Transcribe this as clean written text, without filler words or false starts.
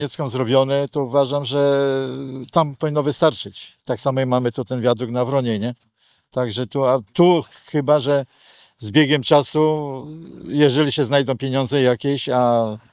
Niemiecką zrobione, to uważam, że tam powinno wystarczyć. Tak samo mamy tu ten wiadukt na Wronie, nie? Także tu chyba, że z biegiem czasu, jeżeli się znajdą pieniądze jakieś, a